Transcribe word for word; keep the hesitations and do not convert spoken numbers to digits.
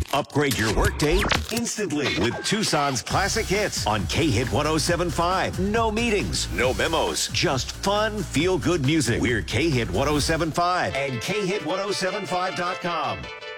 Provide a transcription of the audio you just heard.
Upgrade your workday instantly with Tucson's classic hits on K-Hit one oh seven point five. No meetings, no memos, just fun, feel-good music. We're K-Hit one oh seven point five and K Hit one oh seven five dot com.